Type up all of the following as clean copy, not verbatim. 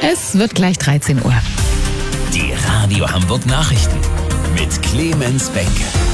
Es wird gleich 13 Uhr. Die Radio Hamburg Nachrichten mit Clemens Benke.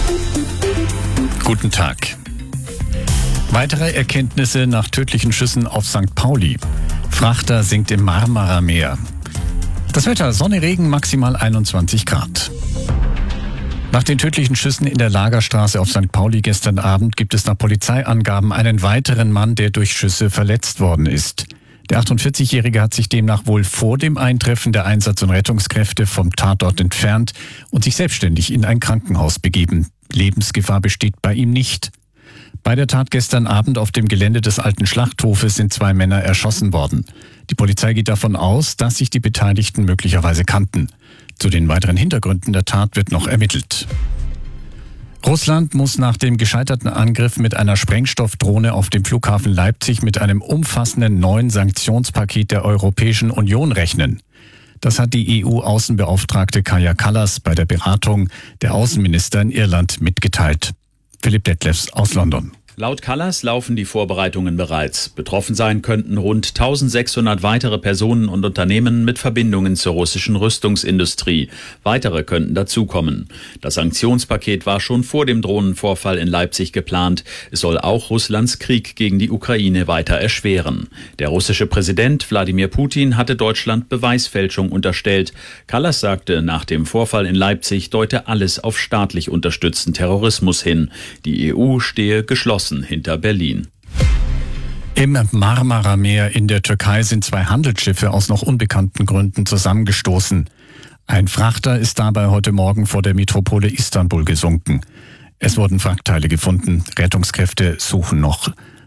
Guten Tag. Weitere Erkenntnisse nach tödlichen Schüssen auf St. Pauli. Frachter sinkt im Marmara-Meer. Das Wetter: Sonne, Regen, maximal 21 Grad. Nach den tödlichen Schüssen in der Lagerstraße auf St. Pauli gestern Abend gibt es nach Polizeiangaben einen weiteren Mann, der durch Schüsse verletzt worden ist. Der 48-Jährige hat sich demnach wohl vor dem Eintreffen der Einsatz- und Rettungskräfte vom Tatort entfernt und sich selbstständig in ein Krankenhaus begeben. Lebensgefahr besteht bei ihm nicht. Bei der Tat gestern Abend auf dem Gelände des alten Schlachthofes sind 2 Männer erschossen worden. Die Polizei geht davon aus, dass sich die Beteiligten möglicherweise kannten. Zu den weiteren Hintergründen der Tat wird noch ermittelt. Russland muss nach dem gescheiterten Angriff mit einer Sprengstoffdrohne auf dem Flughafen Leipzig mit einem umfassenden neuen Sanktionspaket der Europäischen Union rechnen. Das hat die EU-Außenbeauftragte Kaja Kallas bei der Beratung der Außenminister in Irland mitgeteilt. Philipp Detlefs aus London. Laut Kallas laufen die Vorbereitungen bereits. Betroffen sein könnten rund 1600 weitere Personen und Unternehmen mit Verbindungen zur russischen Rüstungsindustrie. Weitere könnten dazukommen. Das Sanktionspaket war schon vor dem Drohnenvorfall in Leipzig geplant. Es soll auch Russlands Krieg gegen die Ukraine weiter erschweren. Der russische Präsident Wladimir Putin hatte Deutschland Beweisfälschung unterstellt. Kallas sagte, nach dem Vorfall in Leipzig deute alles auf staatlich unterstützten Terrorismus hin. Die EU stehe geschlossen hinter Berlin. Im Marmara-Meer in der Türkei sind 2 Handelsschiffe aus noch unbekannten Gründen zusammengestoßen. Ein Frachter ist dabei heute Morgen vor der Metropole Istanbul gesunken. Es wurden Wrackteile gefunden. Rettungskräfte suchen noch